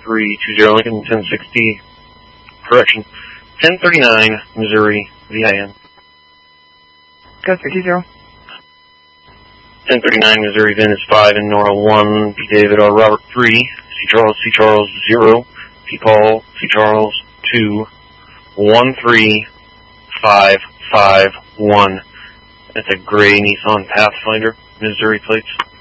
320 Lincoln, 1060, correction, 1039 Missouri, VIN. Go 320. 1039 Missouri, VIN is 5 and Nora 1, P. David R. Robert 3, C. Charles 0, P. Paul, C. Charles 2, 13551. That's a gray Nissan Pathfinder, Missouri plates.